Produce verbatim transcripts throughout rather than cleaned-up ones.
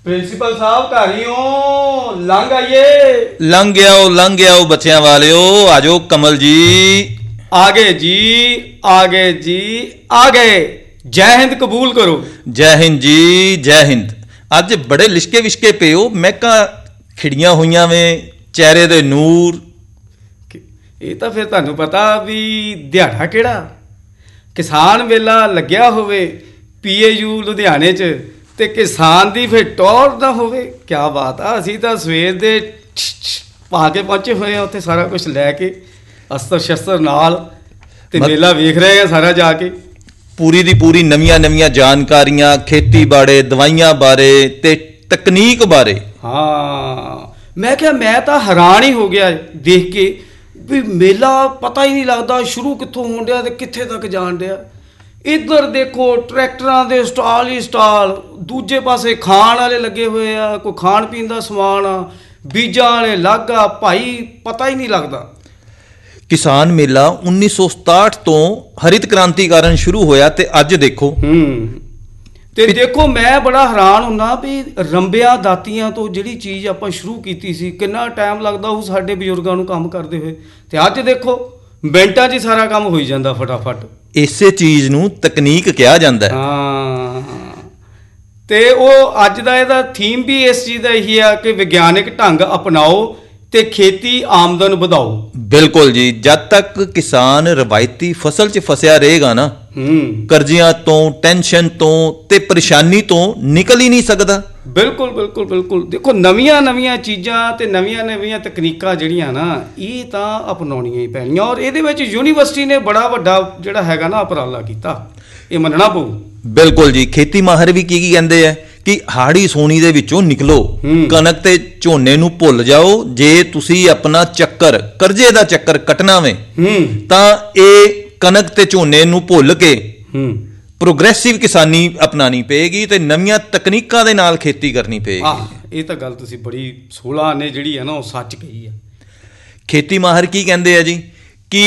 Principal साहब घर ही हो, लंघ आइए। लंघ आओ लंघ आओ बच्चियां वालियो, आजो कमल जी। आगे जी आगे जी आगे। जय हिंद कबूल करो। जय हिंद जी जय हिंद। अज बड़े लिशके विशके पे हो, महका खिड़ियां हुई वे, चेहरे दे नूर। ये तो फिर तुहानू पता भी दिहाड़ा किहड़ा किसान मेला लग्या होवे पीएयू लुधियाने च ते किसान दी फिर टौर ना होवे। क्या बात आ, असीं तां सवेर दे पा के पहुंचे हुए हैं उत्थे, सारा कुछ लैके अस्तर शस्त्र नाल ते मेला वेख रहे हैं सारा जाके। पूरी दी पूरी नवीं नवीं जानकारियां खेती बारे, दवाइयां बारे ते तकनीक बारे। हाँ मैं क्या, मैं तो हैरान ही हो गया देख के भी मेला पता ही नहीं लगता शुरू कित्थों होण डिया ते कित्थे तक जाण डिया। इधर देखो ट्रैक्टरां दे स्टाल ही स्टाल, दूजे पासे खाण वाले लगे हुए आ, कोई खाण पीण दा समान आ, बीजां वाले अलग आ, भाई पता ही नहीं लगता। किसान मेला उन्नीस सौ सताहठ तो हरित क्रांति कारण शुरू होया ते अज देखो। ਤੇ ਦੇਖੋ ਮੈਂ ਬੜਾ ਹੈਰਾਨ ਹੁੰਨਾ ਵੀ ਰੰਬਿਆਂ ਦਾਤੀਆਂ ਤੋਂ ਜਿਹੜੀ ਚੀਜ਼ ਆਪਾਂ ਸ਼ੁਰੂ ਕੀਤੀ ਸੀ ਕਿੰਨਾ ਟਾਈਮ ਲੱਗਦਾ ਉਹ ਸਾਡੇ ਬਜ਼ੁਰਗਾਂ ਨੂੰ ਕੰਮ ਕਰਦੇ ਹੋਏ, ਤੇ ਅੱਜ ਦੇਖੋ ਮਿੰਟਾਂ 'ਚ ਸਾਰਾ ਕੰਮ ਹੋਈ ਜਾਂਦਾ ਫਟਾਫਟ। ਇਸੇ ਚੀਜ਼ ਨੂੰ ਤਕਨੀਕ ਕਿਹਾ ਜਾਂਦਾ ਹੈ। ਹਾਂ ਤੇ ਉਹ ਅੱਜ ਦਾ ਇਹਦਾ ਥੀਮ ਵੀ ਇਸ ਚੀਜ਼ ਦਾ ਇਹੀ ਆ ਕਿ ਵਿਗਿਆਨਿਕ ਢੰਗ ਅਪਣਾਓ ਤੇ ਖੇਤੀ ਆਮਦਨ ਵਧਾਓ। ਬਿਲਕੁਲ ਜੀ, ਜਦ ਤੱਕ ਕਿਸਾਨ ਰਵਾਇਤੀ ਫਸਲ 'ਚ ਫਸਿਆ ਰਹੇਗਾ ਨਾ, ਕਰਜ਼ਿਆਂ ਤੋਂ, ਟੈਨਸ਼ਨ ਤੋਂ ਤੇ ਪਰੇਸ਼ਾਨੀ ਤੋਂ ਨਿਕਲ ਹੀ ਨਹੀਂ ਸਕਦਾ। ਬਿਲਕੁਲ ਬਿਲਕੁਲ ਬਿਲਕੁਲ। ਦੇਖੋ ਨਵੀਆਂ ਨਵੀਆਂ ਚੀਜ਼ਾਂ ਤੇ ਨਵੀਆਂ ਨਵੀਆਂ ਤਕਨੀਕਾਂ ਜਿਹੜੀਆਂ ਨਾ ਇਹ ਤਾਂ ਅਪਣਾਉਣੀਆਂ ਹੀ ਪੈਣੀਆਂ, ਔਰ ਇਹਦੇ ਵਿੱਚ ਯੂਨੀਵਰਸਿਟੀ ਨੇ ਬੜਾ ਵੱਡਾ ਜਿਹੜਾ ਹੈਗਾ ਨਾ ਉਪਰਾਲਾ ਕੀਤਾ, ਇਹ ਮੰਨਣਾ ਪਊ। ਬਿਲਕੁਲ ਜੀ, ਖੇਤੀ ਮਾਹਰ ਵੀ ਕੀ ਕੀ ਕਹਿੰਦੇ ਆ ਕਿ ਹਾੜੀ ਸੋਣੀ ਦੇ ਵਿੱਚੋਂ ਨਿਕਲੋ, ਕਣਕ ਤੇ ਝੋਨੇ ਨੂੰ ਭੁੱਲ ਜਾਓ। ਜੇ ਤੁਸੀਂ ਆਪਣਾ ਚੱਕਰ ਕਰਜ਼ੇ ਦਾ ਚੱਕਰ ਕੱਟਣਾ ਵੇ ਤਾਂ ਇਹ ਕਣਕ ਤੇ ਝੋਨੇ ਨੂੰ ਭੁੱਲ ਕੇ ਪ੍ਰੋਗਰੈਸਿਵ ਕਿਸਾਨੀ ਅਪਣਾਣੀ ਪਏਗੀ ਤੇ ਨਵੀਆਂ ਤਕਨੀਕਾਂ ਦੇ ਨਾਲ ਖੇਤੀ ਕਰਨੀ ਪਏਗੀ। ਇਹ ਤਾਂ ਗੱਲ ਤੁਸੀਂ ਬੜੀ ਸੋਲਾਂ ਨੇ ਜਿਹੜੀ ਹੈ ਨਾ ਉਹ ਸੱਚ ਕਹੀ ਆ। ਖੇਤੀ ਮਾਹਰ ਕੀ ਕਹਿੰਦੇ ਆ ਜੀ ਕਿ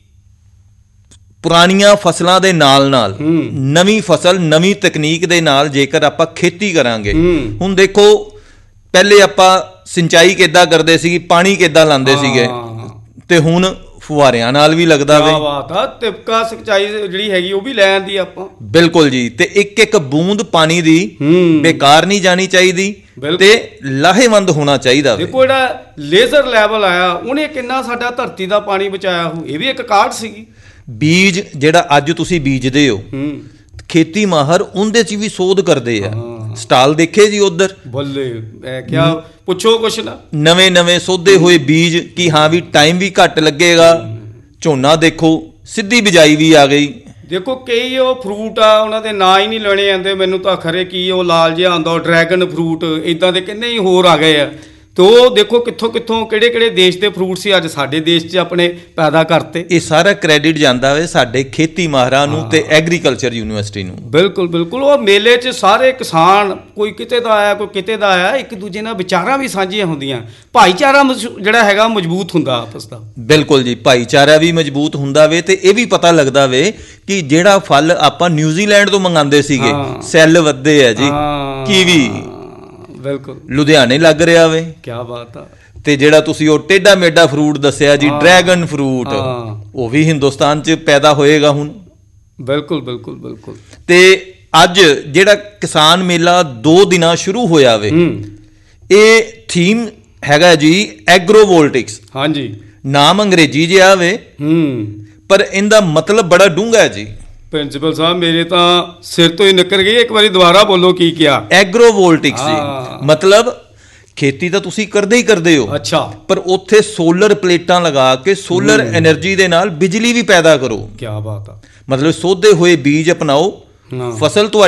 ਪੁਰਾਣੀਆਂ ਫਸਲਾਂ ਦੇ ਨਾਲ ਨਾਲ ਨਵੀਂ ਫਸਲ ਨਵੀਂ ਤਕਨੀਕ ਦੇ ਨਾਲ ਜੇਕਰ ਆਪਾਂ ਖੇਤੀ ਕਰਾਂਗੇ, ਹੁਣ ਦੇਖੋ ਪਹਿਲੇ ਆਪਾਂ ਸਿੰਚਾਈ ਕਿੱਦਾਂ ਕਰਦੇ ਸੀ, ਪਾਣੀ ਕਿੱਦਾਂ ਲਾਉਂਦੇ ਸੀਗੇ, ਤੇ ਹੁਣ ਫੁਹਾਰਿਆਂ ਨਾਲ ਵੀ ਲੱਗਦਾ ਵੇ। ਕਿਆ ਬਾਤ ਆ, ਤਿਪਕਾ ਸਿੰਚਾਈ ਜਿਹੜੀ ਹੈਗੀ ਉਹ ਵੀ ਲੈ ਆਂਦੀ ਆਪਾਂ। ਬਿਲਕੁਲ ਜੀ, ਤੇ ਇੱਕ ਇੱਕ ਬੂੰਦ ਪਾਣੀ ਦੀ ਬੇਕਾਰ ਨਹੀਂ ਜਾਣੀ ਚਾਹੀਦੀ ਤੇ ਲਾਹੇਵੰਦ ਹੋਣਾ ਚਾਹੀਦਾ। ਦੇਖੋ ਜਿਹੜਾ ਲੇਜ਼ਰ ਲੈਵਲ ਆਇਆ ਉਹਨੇ ਕਿੰਨਾ ਸਾਡਾ ਧਰਤੀ ਦਾ ਪਾਣੀ ਬਚਾਇਆ ਹੋ, ਇਹ ਵੀ ਇੱਕ ਕਾਢ ਸੀਗੀ। ਬੀਜ ਜਿਹੜਾ ਅੱਜ ਤੁਸੀਂ ਬੀਜਦੇ ਹੋ, ਖੇਤੀ ਮਾਹਰ ਉਹਦੇ 'ਚ ਵੀ ਸੋਧ ਕਰਦੇ ਆ। ਸਟਾਲ ਦੇਖੇ ਜੀ ਉਧਰ, ਬੱਲੇ ਕਿਆ ਪੁੱਛੋ ਕੁਛ ਨਾ, ਨਵੇਂ ਨਵੇਂ ਸੋਧੇ ਹੋਏ ਬੀਜ ਕਿ ਹਾਂ ਵੀ ਟਾਈਮ ਵੀ ਘੱਟ ਲੱਗੇਗਾ। ਝੋਨਾ ਦੇਖੋ ਸਿੱਧੀ ਬਿਜਾਈ ਵੀ ਆ ਗਈ। ਦੇਖੋ ਕਈ ਉਹ ਫਰੂਟ ਆ ਉਹਨਾਂ ਦੇ ਨਾਂ ਹੀ ਨਹੀਂ ਲੈਣੇ ਜਾਂਦੇ ਮੈਨੂੰ ਤਾਂ, ਖਰੇ ਕੀ ਉਹ ਲਾਲ ਜਿਹਾ ਆਉਂਦਾ ਡਰੈਗਨ ਫਰੂਟ, ਇੱਦਾਂ ਦੇ ਕਿੰਨੇ ਹੀ ਹੋਰ ਆ ਗਏ ਆ। ਤੇ ਉਹ ਦੇਖੋ ਕਿੱਥੋਂ ਕਿੱਥੋਂ ਕਿਹੜੇ ਕਿਹੜੇ ਦੇਸ਼ ਦੇ ਫਰੂਟ ਸੀ ਅੱਜ ਸਾਡੇ ਦੇਸ਼ 'ਚ ਆਪਣੇ ਪੈਦਾ ਕਰਤੇ। ਇਹ ਸਾਰਾ ਕ੍ਰੈਡਿਟ ਜਾਂਦਾ ਵੇ ਸਾਡੇ ਖੇਤੀ ਮਾਹਰਾਂ ਨੂੰ ਤੇ ਐਗਰੀਕਲਚਰ ਯੂਨੀਵਰਸਿਟੀ ਨੂੰ। ਬਿਲਕੁਲ ਬਿਲਕੁਲ। ਉਹ ਮੇਲੇ 'ਚ ਸਾਰੇ ਕਿਸਾਨ ਕੋਈ ਕਿਤੇ ਦਾ ਆਇਆ ਕੋਈ ਕਿਤੇ ਦਾ ਆਇਆ, ਇੱਕ ਦੂਜੇ ਨਾਲ ਵਿਚਾਰਾਂ ਵੀ ਸਾਂਝੀਆਂ ਹੁੰਦੀਆਂ, ਭਾਈਚਾਰਾ ਜਿਹੜਾ ਹੈਗਾ ਮਜ਼ਬੂਤ ਹੁੰਦਾ ਆਪਸ ਦਾ। ਬਿਲਕੁਲ ਜੀ, ਭਾਈਚਾਰਾ ਵੀ ਮਜ਼ਬੂਤ ਹੁੰਦਾ ਵੇ ਤੇ ਇਹ ਵੀ ਪਤਾ ਲੱਗਦਾ ਵੇ ਕਿ ਜਿਹੜਾ ਫਲ ਆਪਾਂ ਨਿਊਜ਼ੀਲੈਂਡ ਤੋਂ ਮੰਗਾਉਂਦੇ ਸੀਗੇ ਸੈੱਲ ਵੱਧਦੇ ਆ ਜੀ, ਕੀਵੀ ਬਿਲਕੁਲ ਲੁਧਿਆਣੇ ਲੱਗ ਰਿਹਾ ਵੇ। ਕਿਆ ਬਾਤ ਆ। ਤੇ ਜਿਹੜਾ ਤੁਸੀਂ ਉਹ ਟੇਢਾ ਮੇਢਾ ਫਰੂਟ ਦੱਸਿਆ ਜੀ ਡਰੈਗਨ ਫਰੂਟ, ਉਹ ਵੀ ਹਿੰਦੁਸਤਾਨ 'ਚ ਪੈਦਾ ਹੋਏਗਾ ਹੁਣ। ਬਿਲਕੁਲ ਬਿਲਕੁਲ ਬਿਲਕੁਲ। ਤੇ ਅੱਜ ਜਿਹੜਾ ਕਿਸਾਨ ਮੇਲਾ ਦੋ ਦਿਨਾਂ ਸ਼ੁਰੂ ਹੋਇਆ ਵੇ, ਇਹ ਥੀਮ ਹੈਗਾ ਜੀ ਐਗਰੋਵੋਲਟਿਕਸ। ਹਾਂਜੀ, ਨਾਮ ਅੰਗਰੇਜ਼ੀ ਜਿਹਾ ਵੇ ਪਰ ਇਹਦਾ ਮਤਲਬ ਬੜਾ ਡੂੰਘਾ ਹੈ ਜੀ। ਪ੍ਰਿੰਸੀਪਲ ਸਾਹਿਬ ਮੇਰੇ ਤਾਂ ਸਿਰ ਤੋਂ ਹੀ ਨਿਕਲ ਗਈ, ਇੱਕ ਵਾਰੀ ਦੁਬਾਰਾ ਬੋਲੋ ਕੀ ਕਿਹਾ। ਐਗਰੋਵੋਲਟਿਕਸ ਜੀ ਮਤਲਬ ਖੇਤੀ ਤਾਂ ਤੁਸੀਂ ਕਰਦੇ ਹੀ ਕਰਦੇ ਹੋ, ਅੱਛਾ, ਪਰ ਉੱਥੇ ਸੋਲਰ ਪਲੇਟਾਂ ਲਗਾ ਕੇ ਸੋਲਰ ਐਨਰਜੀ ਦੇ ਨਾਲ ਬਿਜਲੀ ਵੀ ਪੈਦਾ ਕਰੋ। ਕੀ ਬਾਤ ਆ। ਮਤਲਬ ਸੋਧੇ ਹੋਏ ਬੀਜ ਅਪਣਾਓ, ਫਸਲ ਤੁਹਾਡੀ